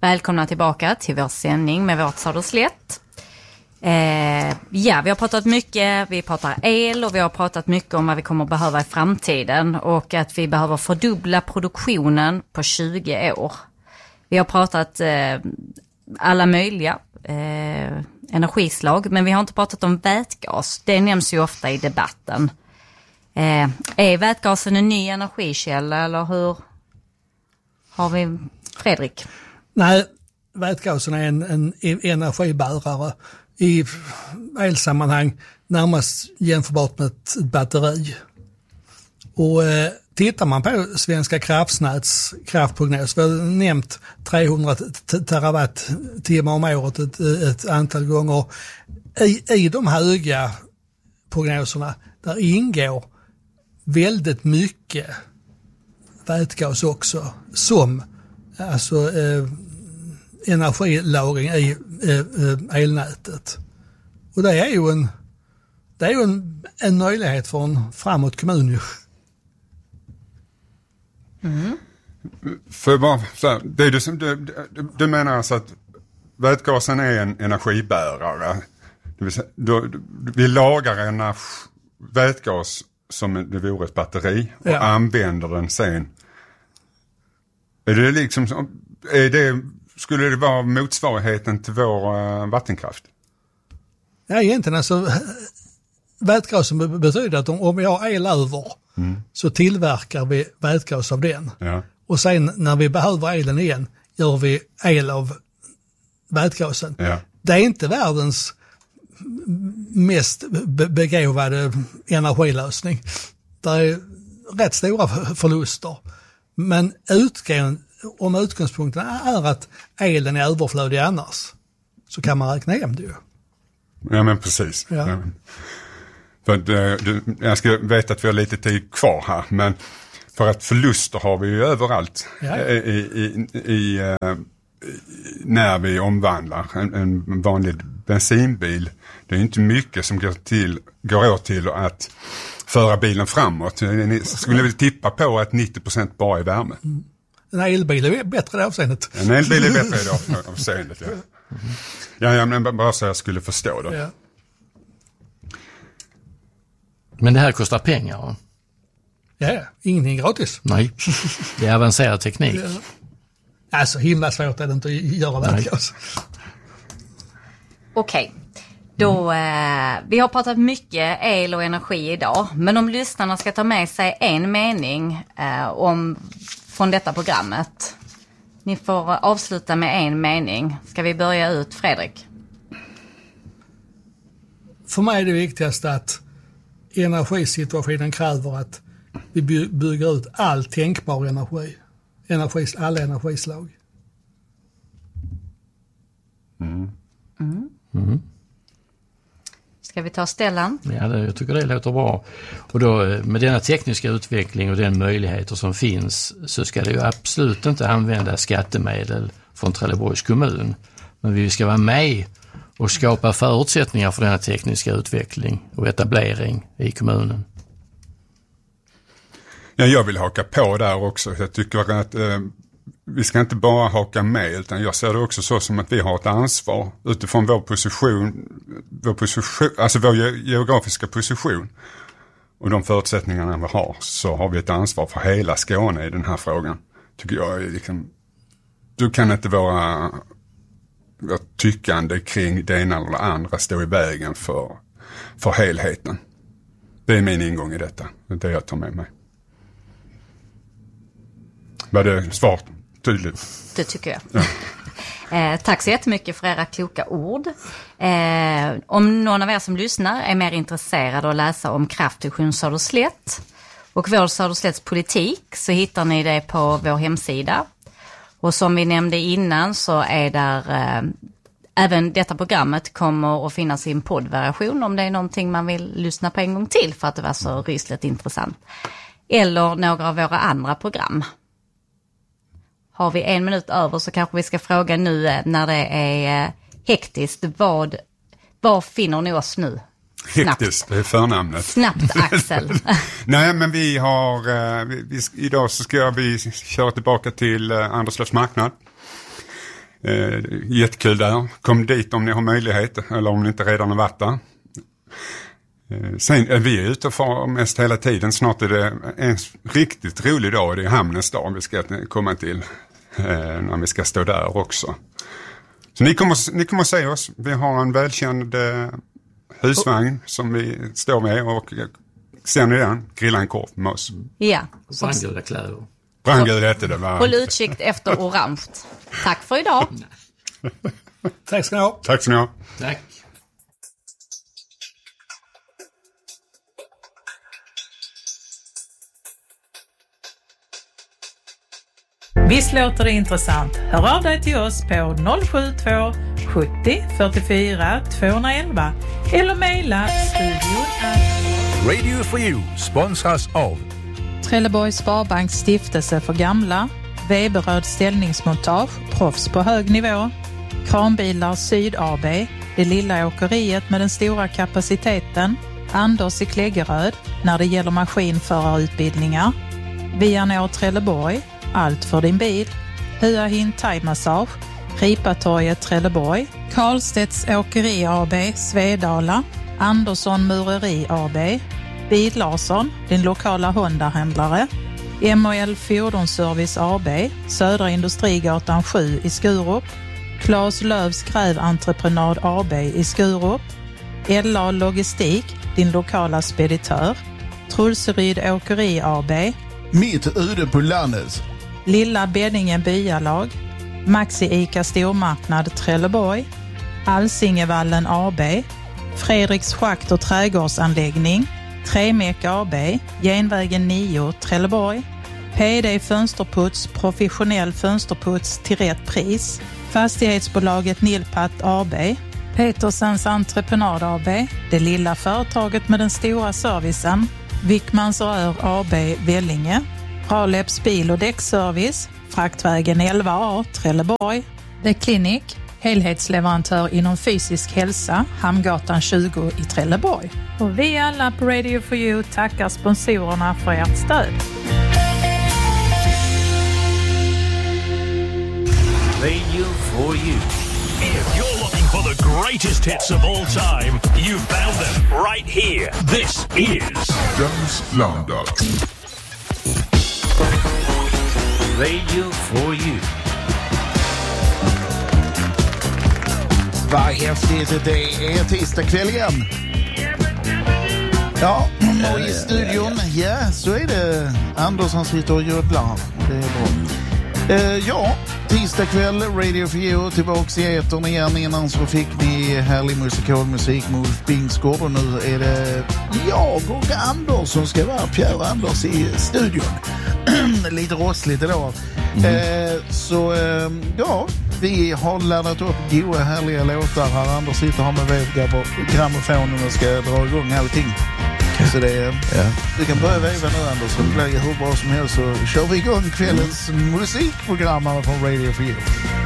Välkomna tillbaka till vår sändning med vårt Söderslätt. Vi har pratat mycket, vi pratar el och vi har pratat mycket om vad vi kommer behöva i framtiden och att vi behöver fördubbla produktionen på 20 år. Vi har pratat alla möjliga energislag, men vi har inte pratat om vätgas. Det nämns ju ofta i debatten. Är vätgasen en ny energikälla eller hur har vi Fredrik? Nej, vätgasen är en energibärare i elsammanhang närmast jämförbart med ett batteri. Och tittar man på Svenska kraftnäts kraftprognos, vi har nämnt 300 terawattimmar om året ett antal gånger. I de höga prognoserna där ingår väldigt mycket vätgas också som alltså energilagring i elnätet. Och det är ju en möjlighet för en framåt kommun ju. Mm. För bara så här, det är det som du menar alltså att vätgasen är en energibärare. Det vill säga, vi lagrar vätgas som det vore ett batteri och använder den sen. Är det liksom skulle det vara motsvarigheten till vår vattenkraft? Ja, egentligen alltså vätgasen betyder att om vi har el över så tillverkar vi vätgas av den. Ja. Och sen när vi behöver elen igen gör vi el av vätgasen. Ja. Det är inte världens mest begåvade energilösning. Det är rätt stora förluster. Men om utgångspunkten är att elen är överflödig annars så kan man räkna hem det ju. Ja men precis. Ja. Ja. För jag ska veta att vi har lite tid kvar här, men för att förluster har vi ju överallt när vi omvandlar en vanlig bensinbil. Det är inte mycket som går åt till att föra bilen framåt. Jag skulle vilja tippa på att 90% bara är värme. Mm. En elbil är bättre i det avseendet. En elbil är bättre i det avseendet, ja. Ja, men bara så jag skulle förstå det. Ja. Men det här kostar pengar, va? Ja, ingenting gratis. Nej, det är avancerad teknik. Ja. Alltså himla svårt är det inte att göra vätgas. Okej. Då, vi har pratat mycket el och energi idag, men om lyssnarna ska ta med sig en mening från detta programmet. Ni får avsluta med en mening. Ska vi börja ut, Fredrik? För mig är det viktigaste att energisituationen kräver att vi bygger ut all tänkbar energi. Alla energislag. Ska vi ta Stellan? Ja, jag tycker det låter bra. Och då med denna tekniska utveckling och den möjligheter som finns så ska det ju absolut inte använda skattemedel från Trelleborgs kommun. Men vi ska vara med och skapa förutsättningar för denna tekniska utveckling och etablering i kommunen. Ja, jag vill haka på där också. Jag tycker att vi ska inte bara haka med, utan jag ser det också så som att vi har ett ansvar utifrån vår position, alltså vår geografiska position och de förutsättningarna vi har, så har vi ett ansvar för hela Skåne i den här frågan. Tycker jag liksom, du kan inte vara tyckande kring det ena eller det andra stå i vägen för helheten. Det är min ingång i detta, det är det jag tar med mig. Var det svart? Tydligt. Det tycker jag. Ja. Tack så jättemycket för era kloka ord. Om någon av er som lyssnar är mer intresserad av att läsa om Kraftstation Söderslätt och vår Söderslätts politik, så hittar ni det på vår hemsida. Och som vi nämnde innan så är där även detta programmet kommer att finnas i en poddversion om det är någonting man vill lyssna på en gång till för att det var så rysligt intressant. Eller några av våra andra program. Har vi 1 minut över så kanske vi ska fråga nu när det är hektiskt. Var finner ni oss nu? Hektiskt, det är förnamnet. Snabbt, Axel. Nej, men vi har... idag så ska vi köra tillbaka till Anderslövs marknad. Jättekul där. Kom dit om ni har möjlighet eller om ni inte redan har varit där. Sen är vi ute för mest hela tiden. Snart är det en riktigt rolig dag. Det är Hamnens dag vi ska komma till när vi ska stå där också. Så ni kommer se oss. Vi har en välkänd husvagn som vi står med och ser ni den? Grilla en korv med oss. Ja. Brandgula kläder. Brandgul hette det. Håll utsikt efter orange. Tack för idag. Tack ska ni ha. Tack ska ni ha. Tack. Visst låter det intressant? Hör av dig till oss på 072 70 44 211 eller mejla studion. Radio for You sponsras av Trelleborgs Sparbanks stiftelse för gamla, Weberöd ställningsmontage, proffs på hög nivå, Kranbilar Syd AB, det lilla åkeriet med den stora kapaciteten, Anders i Kläggeröd när det gäller maskinförarutbildningar, Vianor Trelleborg, allt för din bil, Hua Hin Thai-massage, Ripatorget Trelleborg, Karlstedts Åkeri AB, Svedala, Andersson Mureri AB, Bil Larsson, din lokala Honda-händlare, MOL Fordonsservice AB, Södra Industrigatan 7 i Skurup, Claes Lövs Gräventreprenad AB i Skurup, LA Logistik, din lokala speditör, Trulseryd Åkeri AB, Mitt ute på landet, Lilla Beddingen Byalag, Maxi Ica Stormarknad Trelleborg, Alsingevallen AB, Fredriks Schakt och trädgårdsanläggning, Tremek AB, Genvägen 9 Trelleborg, PD Fönsterputs, professionell fönsterputs till rätt pris, Fastighetsbolaget Nilpat AB, Petersens Entreprenad AB, det lilla företaget med den stora servicen, Wickmans Rör AB Vellinge, Raleps bil- och däckservice, Fraktvägen 11A Trelleborg, The Clinic, helhetsleverantör inom fysisk hälsa, Hamngatan 20 i Trelleborg. Och vi alla på Radio for You tackar sponsorerna för ert stöd. Radio for You. If you're looking for the greatest hits of all time, you found them right here. This is Jens Blanda. Radio for You. vad häftigt det är tisdag kväll igen. Ja, och i studion, ja, så är det Anders som sitter och gör ett larm. Det är bra. Ja, tisdag kväll, Radio for You, tillbaka i etern igen. Innan så fick ni härlig musikalmusik med Ulf Bingsgård. Och nu är det jag och Anders som ska vara Pierre Anders i studion. Lite rossligt idag. Så ja, vi har laddat upp goda härliga låtar här. Anders sitter här med vevgrammofonen och ska dra igång allting. Så det är, du kan börja veva nu, Anders, och blir hur bra som helst, så kör vi igång kvällens musikprogram här från Radio for You.